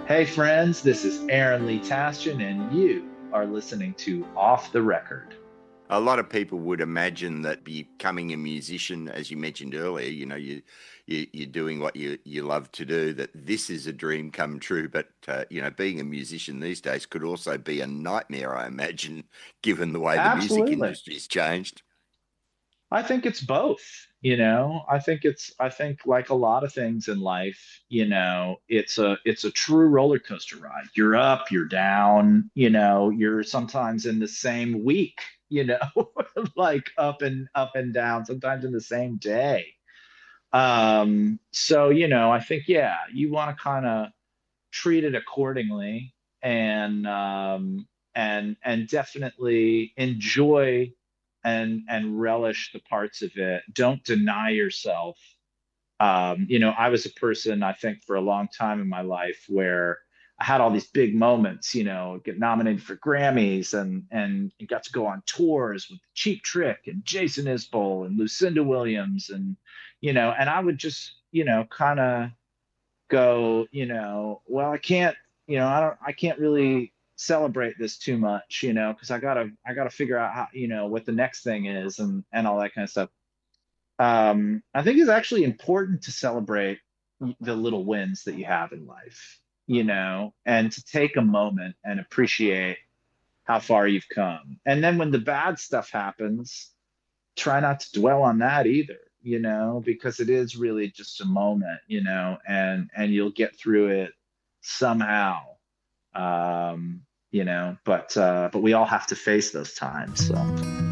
Hey, friends, this is Aaron Lee Tastian, and you are listening to Off the Record. A lot of people would imagine that becoming a musician, as you mentioned earlier, you're doing what you love to do. That this is a dream come true, but being a musician these days could also be a nightmare, I imagine, given the way the music Absolutely. industry's changed. I think it's both, I think like a lot of things in life, it's a true roller coaster ride. You're up, you're down, you're sometimes in the same week, like up and down, sometimes in the same day. So, I think, yeah, you want to kind of treat it accordingly and definitely enjoy and relish the parts of it. Don't deny yourself. I was a person, I think, for a long time in my life where I had all these big moments, get nominated for Grammys and got to go on tours with Cheap Trick and Jason Isbell and Lucinda Williams and I would just, kind of go, well, I can't really celebrate this too much, because I gotta figure out how, what the next thing is and all that kind of stuff. I think it's actually important to celebrate the little wins that you have in life, and to take a moment and appreciate how far you've come. And then when the bad stuff happens, try not to dwell on that either, because it is really just a moment, and you'll get through it somehow. But we all have to face those times. So